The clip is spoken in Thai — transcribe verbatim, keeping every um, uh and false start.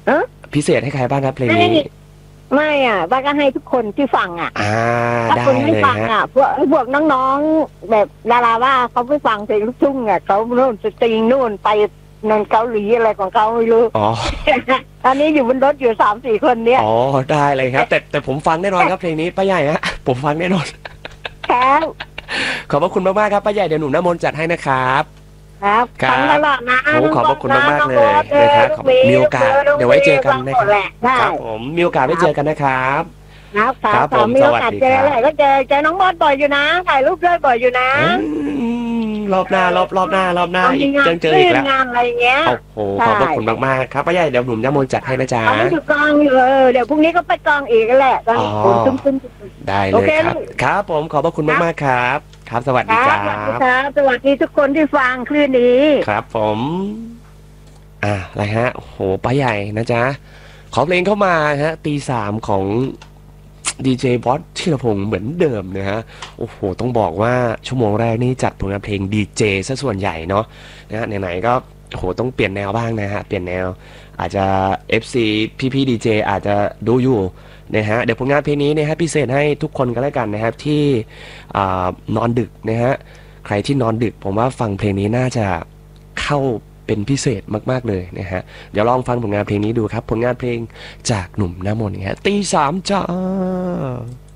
เออพิเศษให้ใครบ้างครับเพลงไม่นี้ไม่อ่ะป้าก็ให้ทุกคนที่ฟังอ่ะอ่าถ้าได้คนไม่เลยฟังฮะอ่ะพวกพวกน้องๆแบบดาราว่าเขาไม่ฟังเพลงลูกทุ่งอ่ะเขาโน่นสตริงนู่นไปนนเกาหลีอะไรของเขาไม่รู้อ๋อตอนนี้อยู่บนรถอยู่สามสี่คนเนี้ยอ๋อได้เลยครับแต่แต่ผมฟังแน่นอนครับเพลงนี้ป้าใหญ่ฮะผมฟังแน่นอนครับขอบพระคุณมากๆครับป้าใหญ่เดี๋ยวหนุ่มน้ำมนต์จัดให้นะครับครับฟังตลอดนะโอ้ขอบพระคุณมากๆเลยนะครับมีโอกาสเดี๋ยวไว้เจอกันนะครับครับผมมีโอกาสไว้เจอกันนะครับครับคครับผมมีโอกาสเจออะไรก็เจอเจอน้องมอสบ่อยอยู่นะถ่ายรูปด้วยบ่อยอยู่นะรอบหน้ารอบรอบหน้ารอบหน้าอีกเจอเจออีกแล้วงานอะไรเงี้ยโอ้โหขอบพระคุณมากๆครับป้าใหญ่เดี๋ยวหนุ่มน้ำมนต์จัดให้นะจ๊ะเขาอยู่กองอยู่เดี๋ยวพรุ่งนี้ก็ไปกองอีกแหละตอนนี้ฝนตึ้มๆได้เลยครับครับผมขอบพระคุณมากๆครับครับสวัสดีครับสวัสดีครับสวัสดีทุกคนที่ฟังคลื่นนี้ครับผมอ่าอะไรฮะโอ้โหป้าใหญ่นะจ๊ะขอเพลงเข้ามาฮะตีสามของดีเจบอสธีรพงศ์เหมือนเดิมนะฮะโอ้โหต้องบอกว่าชั่วโมงแรกนี่จัดผลงานเพลงดีเจซะส่วนใหญ่เนาะนะฮะไหนๆก็โอ้โหต้องเปลี่ยนแนวบ้างนะฮะเปลี่ยนแนวอาจจะ เอฟ ซี พี่ๆดีเจอาจจะดูอยู่นะฮะเดี๋ยวผลงานเพลงนี้นะฮะพิเศษให้ทุกคนกันแล้วกันนะครับที่นอนดึกนะฮะใครที่นอนดึกผมว่าฟังเพลงนี้น่าจะเข้าเป็นพิเศษมากๆเลยนะฮะเดี๋ยวลองฟังผลงานเพลงนี้ดูครับผลงานเพลงจากหนุ่มน้ำมนต์นะฮะตีสามจ้า